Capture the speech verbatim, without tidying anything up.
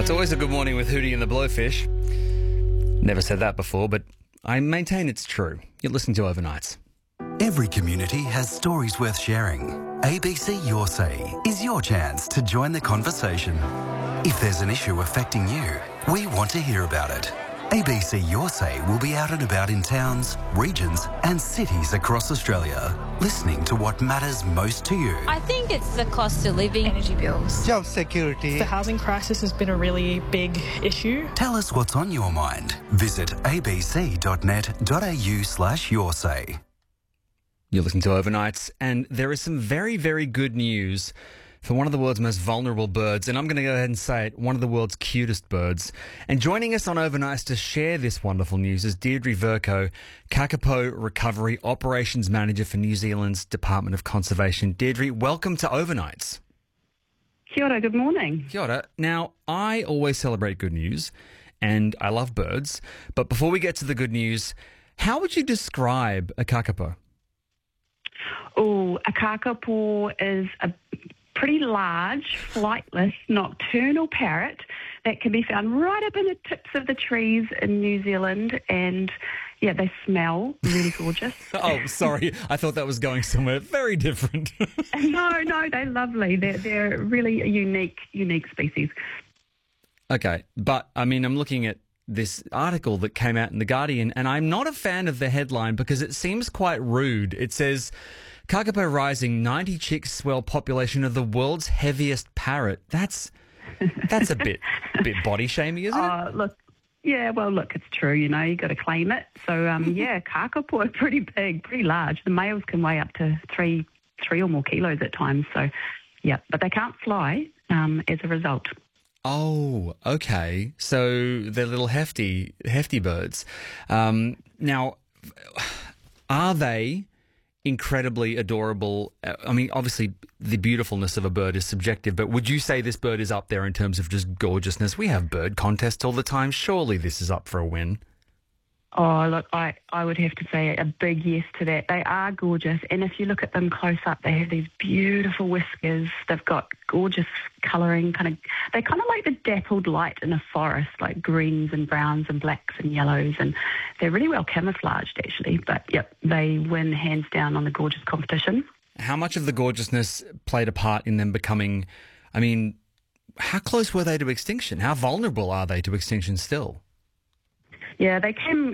it's always a good morning with Hootie and the Blowfish. Never said that before, but I maintain it's true. You're listening to Overnights. Every community has stories worth sharing. A B C Your Say is your chance to join the conversation. If there's an issue affecting you, we want to hear about it. A B C Your Say will be out and about in towns, regions and cities across Australia, listening to what matters most to you. I think it's the cost of living, energy bills, job security. The housing crisis has been a really big issue. Tell us what's on your mind. Visit abc.net.au slash your say. You're listening to Overnights, and there is some very, very good news for one of the world's most vulnerable birds, and I'm going to go ahead and say it, one of the world's cutest birds. And joining us on Overnights to share this wonderful news is Deirdre Vercoe, Kakapo Recovery Operations Manager for New Zealand's Department of Conservation. Deirdre, welcome to Overnights. Kia ora, good morning. Kia ora. Now, I always celebrate good news, and I love birds, but before we get to the good news, how would you describe a kakapo? Oh, a kakapo is a pretty large, flightless, nocturnal parrot that can be found right up in the tips of the trees in New Zealand. And, yeah, they smell really gorgeous. Oh, sorry. I thought that was going somewhere very different. no, no, they're lovely. They're, they're really a unique, unique species. Okay, but, I mean, I'm looking at this article that came out in The Guardian, and I'm not a fan of the headline because it seems quite rude. It says, Kakapo rising, ninety chicks swell population of the world's heaviest parrot. That's that's a bit bit body shaming, isn't it? Uh, look, yeah, well, look, it's true. You know, you got to claim it. So, um, yeah, kakapo are pretty big, pretty large. The males can weigh up to three three or more kilos at times. So, yeah, but they can't fly um, as a result. Oh, okay. So they're little hefty hefty birds. Um, now, are they incredibly adorable? I mean, obviously the beautifulness of a bird is subjective, but would you say this bird is up there in terms of just gorgeousness? We have bird contests all the time. Surely this is up for a win. Oh, look, I, I would have to say a big yes to that. They are gorgeous, and if you look at them close up, they have these beautiful whiskers. They've got gorgeous colouring, kind of. They kind of like the dappled light in a forest, like greens and browns and blacks and yellows, and they're really well camouflaged, actually. But, yep, they win hands down on the gorgeous competition. How much of the gorgeousness played a part in them becoming, I mean, how close were they to extinction? How vulnerable are they to extinction still? Yeah, they came